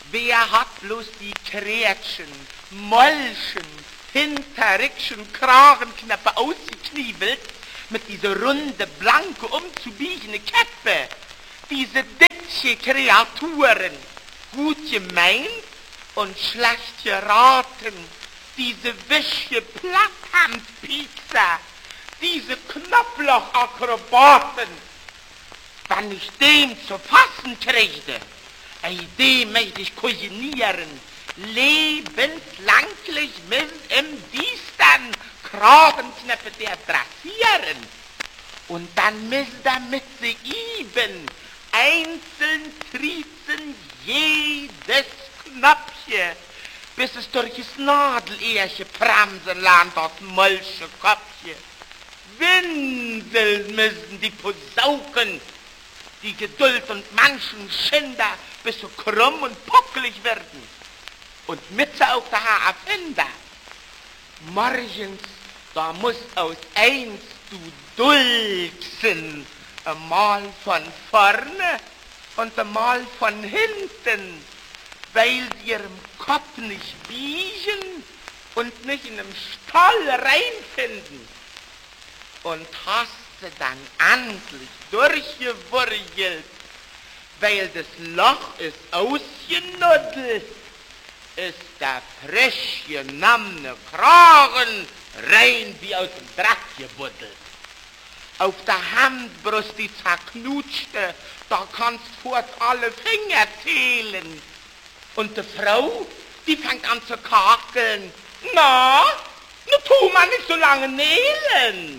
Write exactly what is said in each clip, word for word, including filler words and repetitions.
Wer hat bloß die Krätschen, Mollchen, Hinterrückchen, Kragenknöpfe ausgekniebelt, mit dieser runde, blanke, umzubiegende Käppe? Diese dicke Kreaturen, gut gemeint und schlecht geraten, diese wische Platthandpiekser, diese Knopflochakrobaten, wenn ich dem zu fassen kriegte, ey, dem möchte ich kujinieren, lebenslänglich mit im Diestern Kragenknöpfe der dressieren. Und dann müssen damit sie eben einzeln triezen jedes Knöpfchen, bis es durch das Nadelerche bremsen lernt, das Molche Köpfchen. Winseln müssen die Posauken, die Geduld und manchen Schinder, bis sie krumm und puckelig werden. Und mit sie auch der Herr Erfinder. Morgens, da muss aus eins du dulzen, einmal von vorne und einmal von hinten, weil sie ihrem Kopf nicht biegen und nicht in einem Stall reinfinden. Und hast du dann endlich durchgewurgelt, weil das Loch ist ausgenuddelt, ist der frisch genommene Kragen rein wie aus dem Dreck gebuddelt. Auf der Handbrust die zerknutschte, da kannst fort alle Finger zählen. Und die Frau, die fängt an zu kakeln. Na, nu tu man nicht so lange nählen.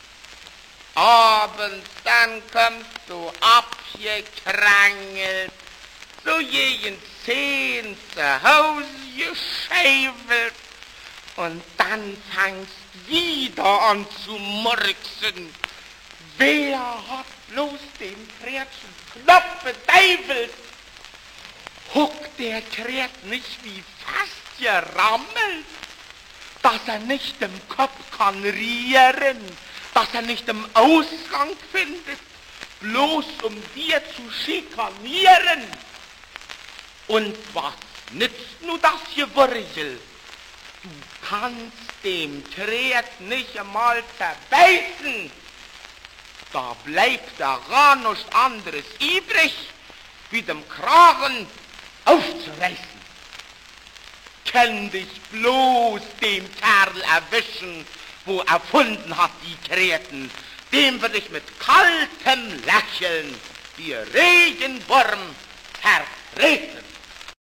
Abends dann kommst du abgekrangelt, so jeden Zehn zu Hause geschäfelt. Und dann fangst wieder an zu murksen. Wer hat bloß den Krätschen Knopf beteifelt? Huckt der Kräht nicht wie fast gerammelt, dass er nicht im Kopf kann rieren, dass er nicht im Ausgang findet, bloß um dir zu schikanieren. Und was nützt nu das Gewurgel? Du kannst dem Kräht nicht einmal zerbeißen. Da bleibt daran nichts anderes übrig, wie dem Kragen aufzureißen. Kenn dich bloß dem Kerl erwischen, wo erfunden hat die Kräten, dem wird ich mit kaltem Lächeln wie Regenwurm vertreten.